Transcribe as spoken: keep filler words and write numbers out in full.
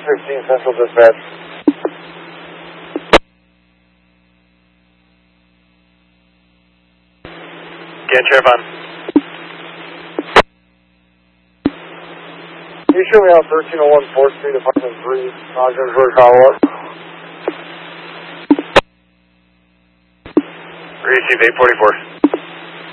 fifteen Central Dispatch. Again, Sheriff on. Can you show me out thirteen oh one fourth Street, Apartment three, Ogdensburg, Colorado? Received eight forty-four.